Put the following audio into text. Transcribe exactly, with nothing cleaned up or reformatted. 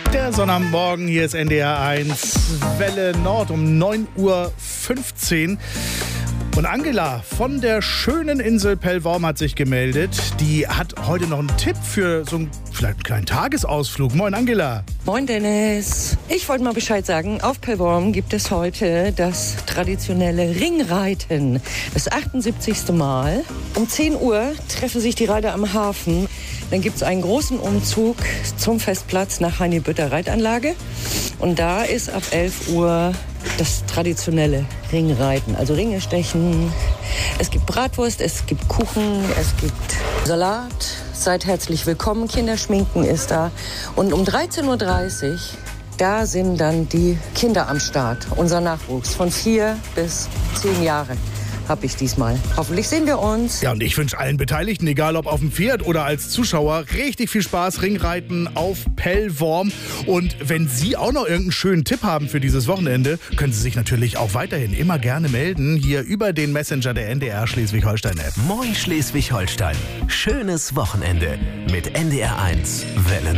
Der Sonnabendmorgen, hier ist N D R eins, Welle Nord um neun Uhr fünfzehn. Und Angela von der schönen Insel Pellworm hat sich gemeldet. Die hat heute noch einen Tipp für so einen, vielleicht einen kleinen Tagesausflug. Moin Angela. Moin Dennis. Ich wollte mal Bescheid sagen, auf Pellworm gibt es heute das traditionelle Ringreiten. Das achtundsiebzigste Mal. Um zehn Uhr treffen sich die Reiter am Hafen. Dann gibt es einen großen Umzug zum Festplatz nach Heini-Bütter Reitanlage. Und da ist ab elf Uhr das traditionelle Ringreiten. Also Ringe stechen. Es gibt Bratwurst, es gibt Kuchen, es gibt Salat. Seid herzlich willkommen. Kinderschminken ist da. Und um dreizehn Uhr dreißig, da sind dann die Kinder am Start. Unser Nachwuchs von vier bis zehn Jahre. Habe ich diesmal. Hoffentlich sehen wir uns. Ja, und ich wünsche allen Beteiligten, egal ob auf dem Pferd oder als Zuschauer, richtig viel Spaß, Ringreiten auf Pellworm. Und wenn Sie auch noch irgendeinen schönen Tipp haben für dieses Wochenende, können Sie sich natürlich auch weiterhin immer gerne melden, hier über den Messenger der N D R Schleswig-Holstein-App. Moin Schleswig-Holstein. Schönes Wochenende mit N D R eins Welle